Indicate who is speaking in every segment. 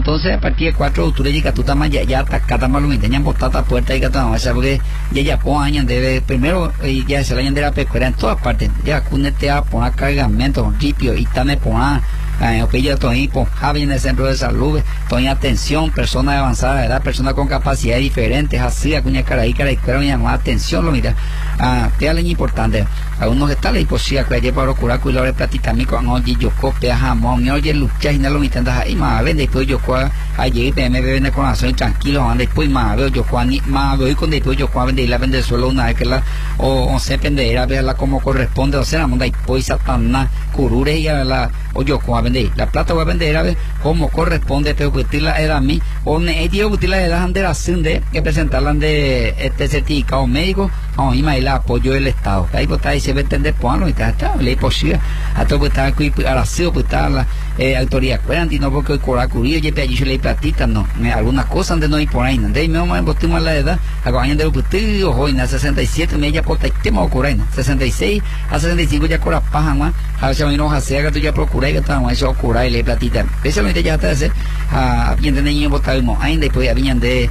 Speaker 1: entonces a partir del 4 de octubre llega tú también ya atacata malumita ya botata puerta y catama porque ya pon años debe primero ya se la de la pescuera en todas partes ya cunete a poner cargamento ripio y también poner opilla toí pon Javi en el centro de salud toí atención personas de avanzada edad personas con capacidades diferentes así a cuña caraí pero llamar atención lo mira te es importante a unos que tal y pues sí a que para procurar cuidar de platicami con oye yo copia jamón oye lucha y no lo mitandas ahí más vende después yo cua allí me vende con razón tranquilo anda después más veo yo cua ni más veo con después yo cua vende la vende solo una vez que la o se penderá verla como corresponde o sea la monda y pues satana curure y a la o yo cua vende la plata voy a vender a ver como corresponde pero pues la era a mí o ne dio pues la edad de la de que presentarla de este certificado médico o y el apoyo del Estado ahí pues ahí se ve entender pues y está ley posible a todo pues está aquí ahora sí pues está la autoridad cuarenta y no porque hoy cora curio y allí se le platita no algunas cosas donde no hay por ahí de me vamos a botimos la edad acompañan de putillo hoy en 67 media por tema coraina 66 a 65 ya cora paja más a veces no hace que tú ya procura que estamos eso cura y le platita especialmente ya está hace a bien de niño botamos ahí después habían de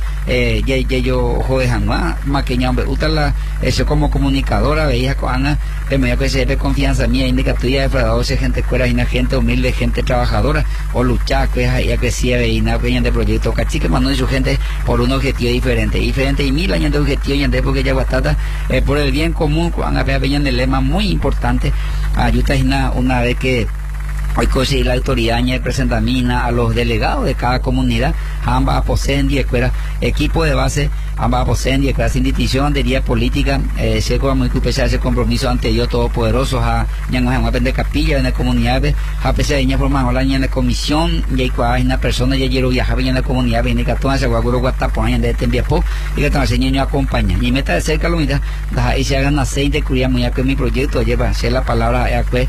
Speaker 1: ya yo jodejan más que ya me gusta la eso como comunicadora veía con Ana que me dio que se ve confianza mía indica tú ya defraudado esa gente fuera y una gente humilde gente trabajadora o luchar que ya crecía y nada que de proyecto cachique mandó y su gente por un objetivo diferente y 1000 años de objetivo y andé porque ya guatata por el bien común cuando habían el lema muy importante ayuda una vez que hoy conseguir la autoridad y presentamina a los delegados de cada comunidad ambas poseen 10 escuelas equipo de base ambas poseen 10 escuelas sin distinción de día política se como muy especial ese compromiso ante Dios todopoderoso a ñan a de capilla en la comunidad a pesar de formar la en la comisión y hay una persona ya quiero viajar en la comunidad viene que toda esa guaguro guatapoña de este tiempo y que toda ese niño acompaña y meta de cerca lo mira y se hagan aceite cuya muy que mi proyecto lleva a ser la palabra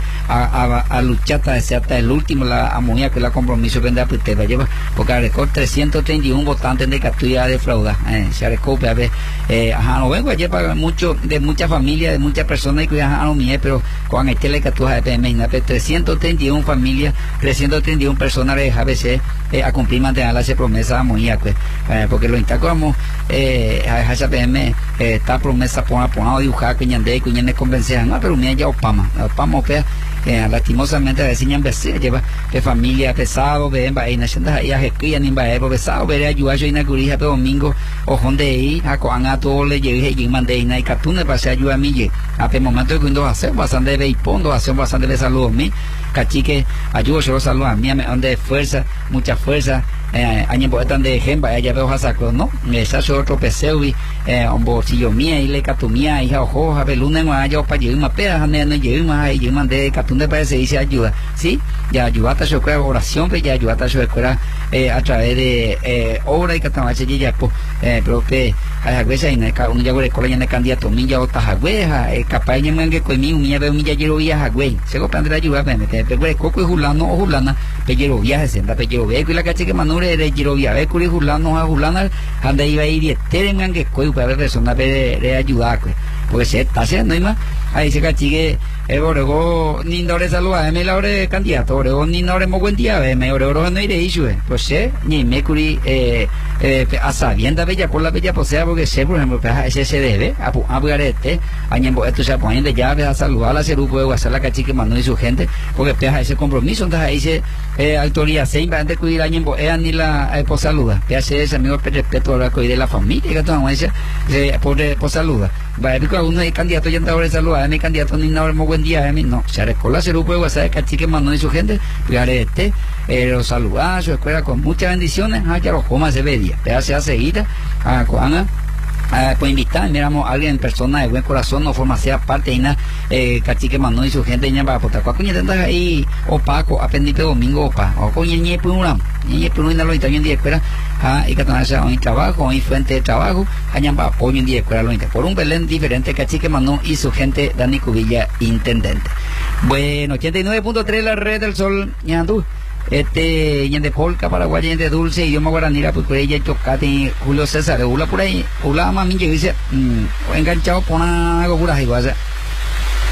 Speaker 1: a luchar hasta el último la amonía que la compromiso vende a Puteba lleva porque record 331 votantes de Catuya de frauda se recopia a ver no vengo ayer para mucho de muchas familias de muchas personas y que no mie pero con este le Catuja de PM 331 familias 331 personas de ABC a cumplir mantener esa promesa amonía porque lo intacamos a esa PM esta promesa por dibujar que ñande que ñande convencer pero mía ya opama opea lastimosamente decían veces lleva de familia pesado ven va en hacienda y a que ni va pesado ver ayudar yo en la curija de domingo o donde ahí a con a todo le llegué y mandé y catune para ayudar a mí a pe momento que cuando hacer bastante de pondo hacer bastante de salud a mí cachique ayudo yo salud a mí donde fuerza mucha fuerza año tan de ejemplo ya veo a saco no me sa otro peseo y un bolsillo mía y le catumía y ojo a ver lunes más yo para llevar más pedas no llevo más y yo mandé catunde para ese dice ayuda sí ya ayudata yo creo oración que ya ayudata yo escuela a través de obra y catamache y ya pues pero que a veces en un ya por escuela ya en candidato milla o tajagüeja capaz de que conmigo mía veo milla quiero viajar güey se lo prende ayuda me pero coco y julano o julana pero viaje senda pero ve y la caché que manure de quiero viajar curi julano a julana anda iba a ir y teren que coi para ver persona de ayudar porque se está haciendo y más ahí se cachique orego ni no le saluda me la hora candidato orego ni no le mo buen día me orego no iré y pues sé ni me curi a sabienda bella por la bella posea porque sé por ejemplo ese se debe a buscar año esto se ponen de llave a saludar a la cerupo de hacer la cachique mandó y su gente porque peja ese compromiso entonces ahí se autoridad se va a cuidar año ni la por saluda que hace ese amigo respeto a la de la familia que toda esa por saluda va a ver que uno de candidato ya anda ahora saludar a mi candidato ni nada buen día a mí no se recola se lo puede hacer cachique mandó y su gente cuidar los saludar su escuela con muchas bendiciones ya los comas se ve día se hace seguida a Juana pues invitar miramos a alguien persona de buen corazón no forma sea parte y nada cachique mandó y su gente ya va a poder cuando tengas ahí opaco a pendiente domingo opa o con ñe por una lo italiano de escuela y que tengas un trabajo y fuente de trabajo allá va apoyo en día escuela por un Belén diferente cachique mandó y su gente Dani Cubilla intendente bueno 89.3 la red del sol ya tú de polka paraguaya de dulce idioma guaranira pues por ella chocate Julio César ula por ahí ula mami que dice enganchado por una algo pura igual